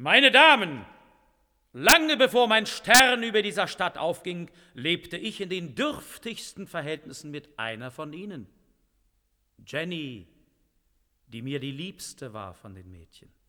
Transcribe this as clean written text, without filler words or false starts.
Meine Damen, lange bevor mein Stern über dieser Stadt aufging, lebte ich in den dürftigsten Verhältnissen mit einer von ihnen, Jenny, die mir die liebste war von den Mädchen.